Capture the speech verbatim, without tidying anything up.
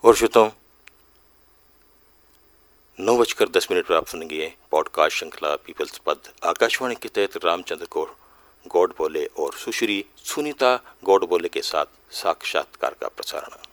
और श्रोताओं, नौ बजकर दस मिनट पर आप सुनेंगे पॉडकास्ट श्रृंखला पीपल्स पद। आकाशवाणी के तहत रामचंद्र कौर गौड बोले और सुश्री सुनीता गौड बोले के साथ साक्षात्कार का प्रसारण।